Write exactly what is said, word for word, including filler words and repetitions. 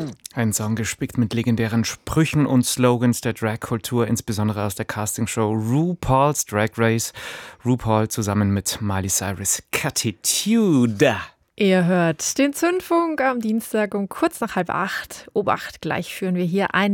Ein Song gespickt mit legendären Sprüchen und Slogans der Drag-Kultur, insbesondere aus der Castingshow RuPaul's Drag Race. RuPaul zusammen mit Miley Cyrus. Catitude. Ihr hört den Zündfunk am Dienstag um kurz nach halb acht. Obacht, gleich führen wir hier ein